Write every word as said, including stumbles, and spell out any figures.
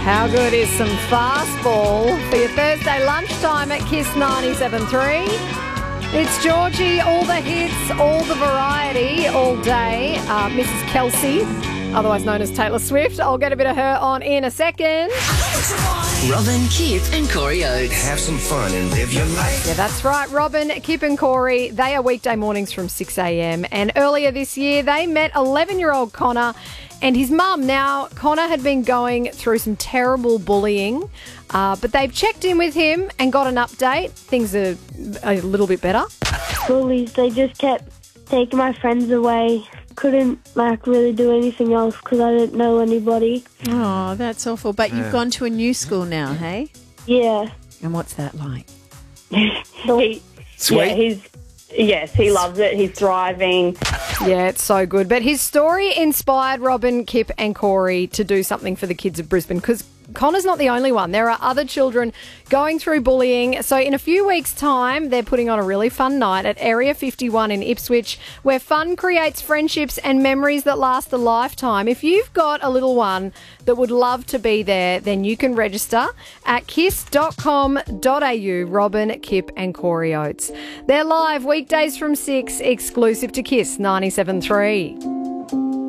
How good is some fastball for your Thursday lunchtime at Kiss ninety-seven point three? It's Georgie, all the hits, all the variety, all day. Uh, Missus Kelsey, otherwise known as Taylor Swift. I'll get a bit of her on in a second. Robin, Kip and Corey Oates. Have some fun and live your life. Yeah, that's right. Robin, Kip and Corey, they are weekday mornings from six a.m. And earlier this year, they met eleven-year-old Connor and his mum. Now, Connor had been going through some terrible bullying, uh, but they've checked in with him and got an update. Things are a little bit better. Bullies, they just kept taking my friends away. Couldn't, like, really do anything else because I didn't know anybody. Oh, that's awful. But you've gone to a new school now, hey? Yeah. And what's that like? he, Sweet. Yeah, he's, yes, he loves it. He's thriving. Yeah, it's so good. But his story inspired Robin, Kip and Corey to do something for the kids of Brisbane, because Connor's not the only one. There are other children going through bullying. So in a few weeks' time, they're putting on a really fun night at Area fifty-one in Ipswich, where fun creates friendships and memories that last a lifetime. If you've got a little one that would love to be there, then you can register at kiss dot com dot a u. Robin, Kip and Corey Oates. They're live weekdays from six, exclusive to Kiss ninety-seven point three.